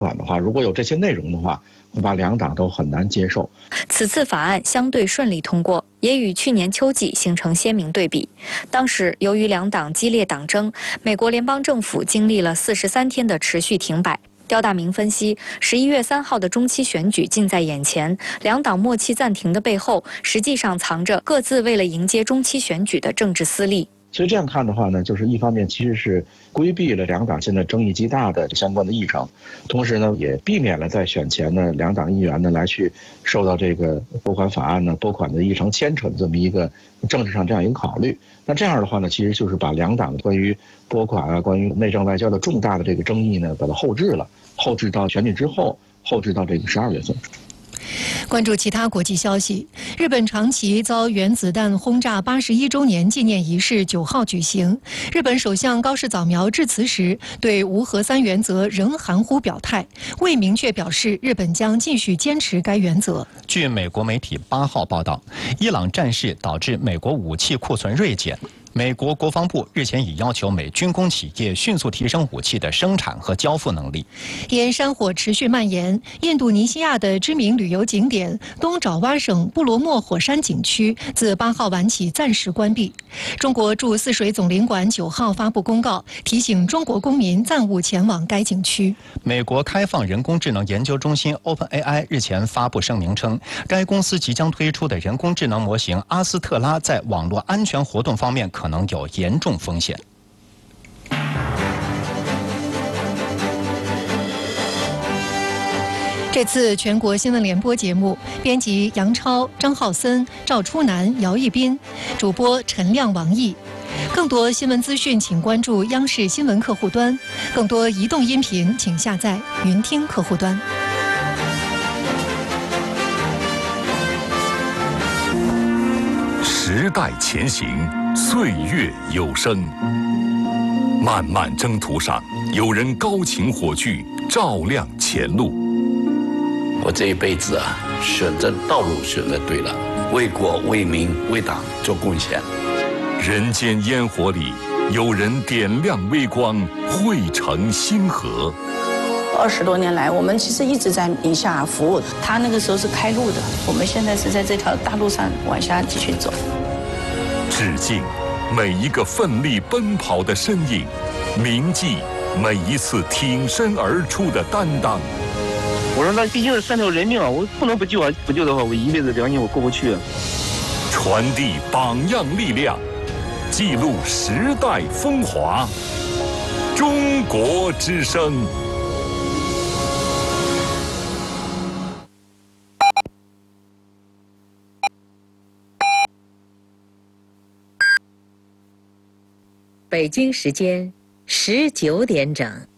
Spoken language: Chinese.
款的话，如果有这些内容的话，恐怕两党都很难接受。 此次法案相对顺利通过，也与去年秋季形成鲜明对比。当时由于两党激烈党争，美国联邦政府经历了43天的持续停摆。刁大明分析，11月3号的中期选举近在眼前，两党默契暂停的背后，实际上藏着各自为了迎接中期选举的政治私利。 所以这样看的话呢，就是一方面其实是规避了两党现在争议极大的相关的议程，同时呢也避免了在选前呢两党议员呢来去受到这个拨款法案呢拨款的议程牵扯的这么一个政治上这样一个考虑。那这样的话呢，其实就是把两党关于拨款啊、关于内政外交的重大的这个争议呢，把它后置了，后置到选举之后，后置到这个12月份。 关注其他国际消息，日本长崎遭原子弹轰炸81周年纪念仪式9号举行。日本首相高市早苗致辞时，对无核三原则仍含糊表态，未明确表示日本将继续坚持该原则。 据美国媒体8号报道，伊朗战事导致美国武器库存锐减。美国国防部日前已要求美军工企业迅速提升武器的生产和交付能力。 因山火持续蔓延，印度尼西亚的知名旅游景点东爪哇省布罗莫火山景区自8号晚起暂时关闭。中国驻泗水总领馆9号发布公告，提醒中国公民暂勿前往该景区。 美国开放人工智能研究中心 OpenAI 日前发布声明称，该公司即将推出的人工智能模型阿斯特拉在网络安全活动方面可能有严重风险。 这次全国新闻联播节目，编辑杨超、张浩森、赵初南、姚一斌，主播陈亮、王毅。更多新闻资讯，请关注央视新闻客户端；更多移动音频，请下载云听客户端。 时代前行，岁月有声。漫漫征途上，有人高擎火炬，照亮前路。 我这一辈子啊，选择道路选择对了，为国为民为党做贡献。 人间烟火里，有人点亮微光，汇成星河。 20多年来，我们其实一直在宁夏服务。他那个时候是开路的，我们现在是在这条大路上往下继续走。 致敬每一个奋力奔跑的身影，铭记每一次挺身而出的担当。 我说那毕竟是3条人命啊，我不能不救啊！不救的话，我一辈子良心我过不去。 传递榜样力量，记录时代风华。中国之声。 北京时间19点整。